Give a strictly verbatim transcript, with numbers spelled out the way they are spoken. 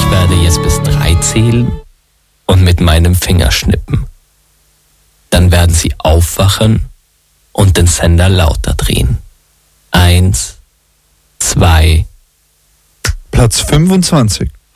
Ich werde jetzt bis drei zählen und mit meinem Finger schnippen. Dann werden Sie aufwachen und den Sender lauter drehen. Eins, zwei. Platz fünfundzwanzig.